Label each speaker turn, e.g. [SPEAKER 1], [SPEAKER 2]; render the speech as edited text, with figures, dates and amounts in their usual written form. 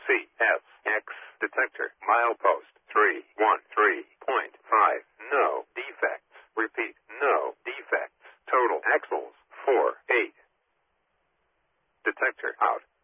[SPEAKER 1] CSX detector. Milepost 313.5. No defects. Repeat, no defects. Total axles 48. Detector out.